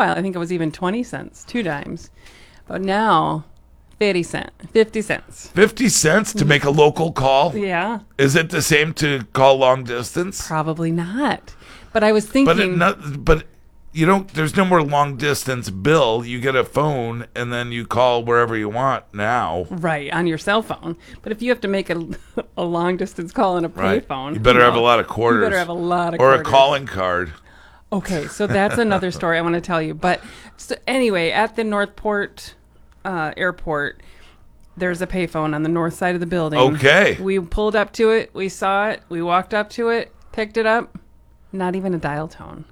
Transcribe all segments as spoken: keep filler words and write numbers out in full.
while, I think it was even twenty cents, two dimes. But now, fifty cents, fifty cents. fifty cents to make a local call? Yeah. Is it the same to call long distance? Probably not. But I was thinking. But it not, but you don't. There's no more long distance bill. You get a phone and then you call wherever you want now. Right, on your cell phone. But if you have to make a, a long distance call on a Right. payphone, You better no, have a lot of quarters. You better have a lot of or quarters. a calling card. Okay, so that's another story I want to tell you. But so anyway, at the Northport uh, airport, there's a payphone on the north side of the building. Okay. We pulled up to it. We saw it. We walked up to it, picked it up. Not even a dial tone.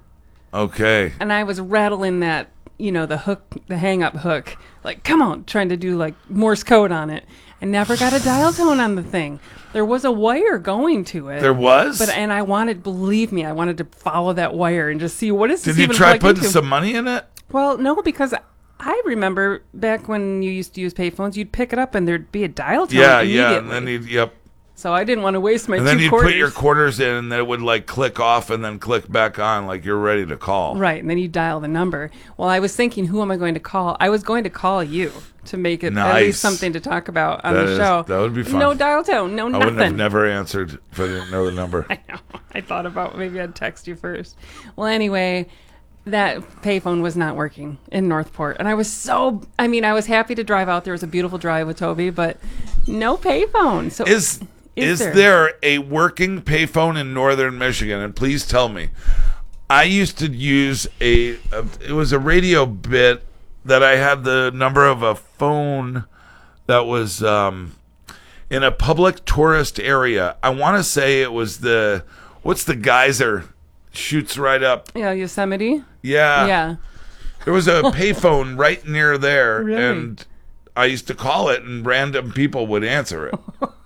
Okay. And I was rattling that, you know, the hook, the hang-up hook. Like, come on, trying to do, like, Morse code on it. I never got a dial tone on the thing. There was a wire going to it. There was? But and I wanted, believe me, I wanted to follow that wire and just see what is this Did you even try plugged putting into? some money in it? Well, no, because I remember back when you used to use payphones, you'd pick it up and there'd be a dial tone Yeah, immediately. yeah. And then you, yep. So I didn't want to waste my And then two you'd quarters. put your quarters in and then it would like click off and then click back on like you're ready to call. Right, and then you dial the number. Well, I was thinking, who am I going to call? I was going to call you to make it at Nice. least something to talk about on That the is- show. that would be fun. No dial tone, no I nothing. wouldn't have never answered if I didn't know the number. I know. I thought about maybe I'd text you first. Well, anyway, that payphone was not working in Northport. And I was so, I mean, I was happy to drive out. There was a beautiful drive with Toby, but no payphone. So Is Is is there? there a working payphone in northern Michigan? And please tell me. I used to use a, a it was a radio bit that I had the number of a phone that was um, in a public tourist area. I want to say it was the what's the geyser shoots right up. yeah, Yosemite. Yeah. yeah. There was a payphone right near there, Really? and I used to call it, and random people would answer it.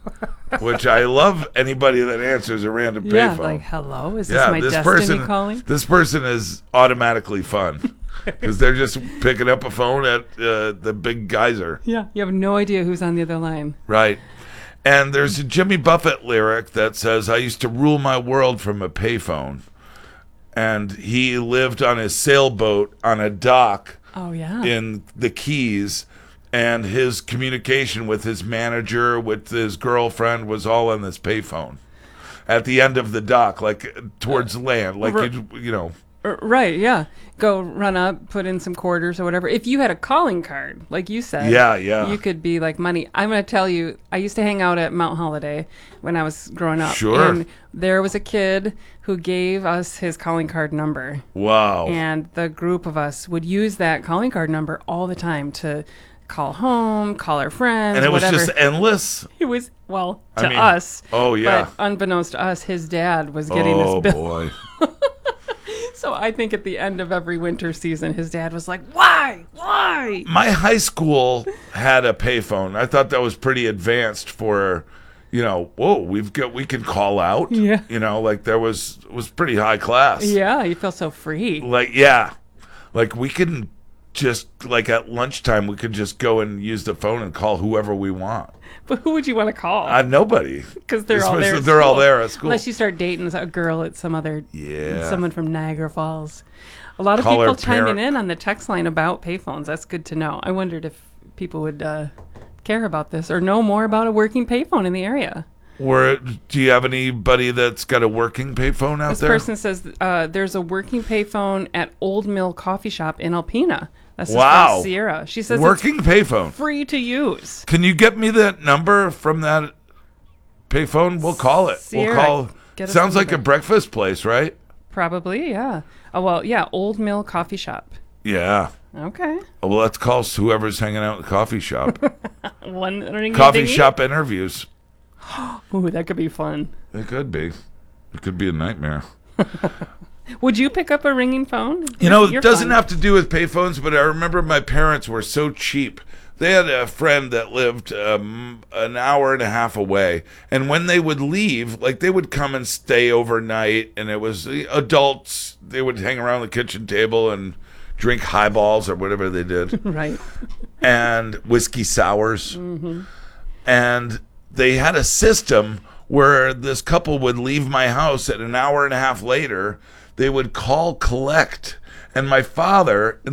Which I love anybody that answers a random Yeah, payphone. like, hello, is this yeah, my this destiny person, calling? this person is automatically fun because they're just picking up a phone at uh, the big geyser, Yeah, you have no idea who's on the other line. right? And there's a Jimmy Buffett lyric that says, "I used to rule my world from a payphone," and he lived on his sailboat on a dock Oh, yeah. in the Keys, and his communication with his manager, with his girlfriend, was all on this payphone at the end of the dock, like towards land, like r- you, you know. R- Right, yeah. Go run up, put in some quarters or whatever. If you had a calling card, like you said, Yeah, yeah. you could be like money. I'm going to tell you, I used to hang out at Mount Holiday when I was growing up. Sure. And there was a kid who gave us his calling card number. Wow. And the group of us would use that calling card number all the time to call home, call our friends, And it was whatever. just endless. It was, well, I to mean, us. oh, yeah. But unbeknownst to us, his dad was getting Oh, this bill. boy. So I think at the end of every winter season, his dad was like, why? Why? My high school had a payphone. I thought that was pretty advanced for, you know, whoa, we've got, we can call out. Yeah. You know, like there was, was pretty high class. Yeah, you feel so free. Like, yeah. Like we can just, like at lunchtime, we could just go and use the phone and call whoever we want. But who would you want to call? Uh, nobody. Because they're all there. Especially at they're all school. there at school. Unless you start dating a girl at some other, Yeah. someone from Niagara Falls. A lot of Call her people chiming parent. in on the text line about payphones. That's good to know. I wondered if people would uh, care about this or know more about a working payphone in the area. Or do you have anybody that's got a working payphone out This there? person says uh, there's a working payphone at Old Mill Coffee Shop in Alpena. That's just Wow. from Sierra. She says Working payphone. it's free to use. Can you get me that number from that payphone? We'll call it. Sierra, we'll call. get us Sounds the like a number. breakfast place, right? Probably, yeah. Oh, well, yeah, Old Mill Coffee Shop. Yeah. Okay. Well, let's call whoever's hanging out in the coffee shop. One ring Coffee shop interviews. Ooh, that could be fun. It could be. It could be a nightmare. Would you pick up a ringing phone? You know, You're it doesn't fun. have to do with payphones, but I remember my parents were so cheap. They had a friend that lived um, an hour and a half away, and when they would leave, like they would come and stay overnight, and it was the adults. They would hang around the kitchen table and drink highballs or whatever they did, Right. and whiskey sours, Mm-hmm. and they had a system where this couple would leave my house at an hour and a half later. They would call collect, and my father